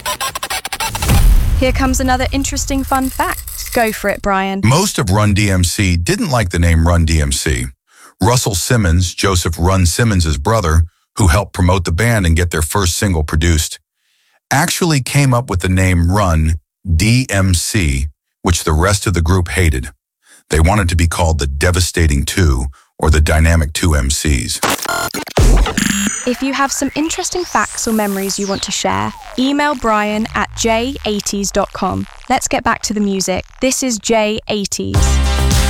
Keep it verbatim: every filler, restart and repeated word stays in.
Here comes another interesting fun fact. Go for it, Brian. Most of Run D M C didn't like the name Run D M C. Russell Simmons, Joseph Run Simmons' brother, who helped promote the band and get their first single produced, actually came up with the name Run D M C, which the rest of the group hated. They wanted to be called the Devastating Two or the Dynamic Two M Cs. If you have some interesting facts or memories you want to share, email Brian at j eighties dot com. Let's get back to the music. This is J eighties.